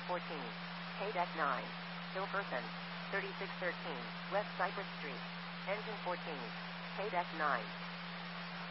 14. K-Deck 9. Still person. 3613. West Cypress Street. Engine 14. K-Deck 9.